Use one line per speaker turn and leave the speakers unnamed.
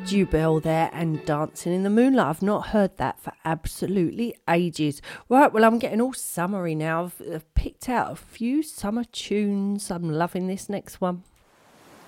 Dew Bell there and Dancing in the Moonlight. I've not heard that for absolutely ages. Right, well, I'm getting all summery now. I've picked out a few summer tunes. I'm loving this next one.